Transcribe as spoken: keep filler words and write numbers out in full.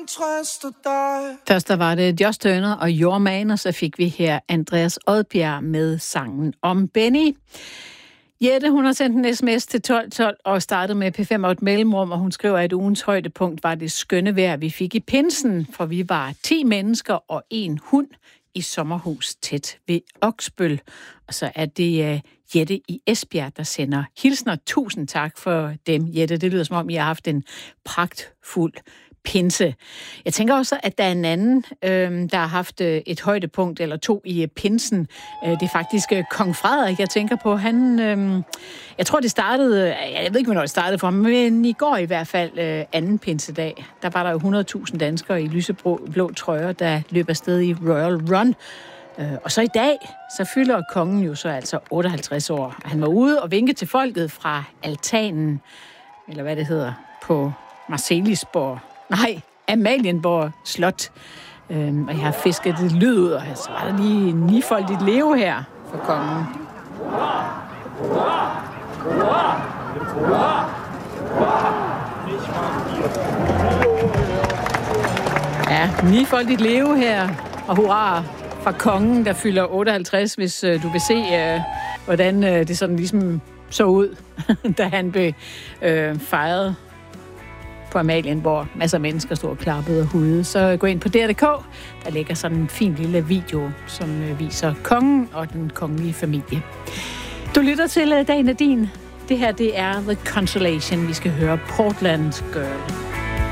trøster dig. Først der var det Josh Turner og Your Man, og så fik vi her Andreas Odbjerg med sangen om Benny. Jette, hun har sendt en sms til tolv tolv og startet med P fem og et mellemrum, og hun skriver, at ugens højdepunkt var det skønne vejr, vi fik i pinsen, for vi var ti mennesker og en hund i sommerhus tæt ved Oksbøl. Og så er det uh, Jette i Esbjerg, der sender hilsner. Tusind tak for dem, Jette. Det lyder som om, I har haft en pragtfuld pinse. Jeg tænker også, at der er en anden, øh, der har haft øh, et højdepunkt eller to i øh, pinsen. Øh, det er faktisk øh, Kong Frederik, jeg tænker på. Han, øh, jeg tror, det startede, jeg ved ikke, hvornår det startede for ham, men i går i hvert fald øh, anden pinsedag, der var der jo hundrede tusind danskere i lyseblå blå trøjer, der løb afsted i Royal Run. Øh, og så i dag, så fylder kongen jo så altså otteoghalvtreds år. Han var ude og vinke til folket fra altanen, eller hvad det hedder, på Marselisborg. Nej, Amalienborg Slot. Øhm, og jeg har fisket det lyd ud, og så var der lige nifoldigt leve her for kongen. Ja, nifoldigt leve her, og hurra fra kongen, der fylder otteoghalvtreds, hvis øh, du vil se, øh, hvordan øh, det sådan ligesom så ud, da han blev øh, fejret på Amalienborg. Masser af mennesker stod og klappede og hudede. Så gå ind på D R punktum D K. Der ligger sådan en fin lille video, som viser kongen og den kongelige familie. Du lytter til Dagen er din. Det her, det er The Consolation. Vi skal høre Portland Girl.